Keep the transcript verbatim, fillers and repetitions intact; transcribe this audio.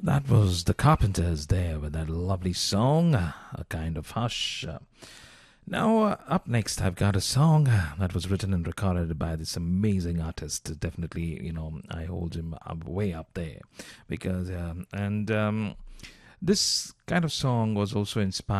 That was the Carpenters there with that lovely song, uh, A Kind of Hush. Uh, Now, uh, up next, I've got a song uh, that was written and recorded by this amazing artist. Definitely, you know, I hold him up, way up there because, um, and um, this kind of song was also inspired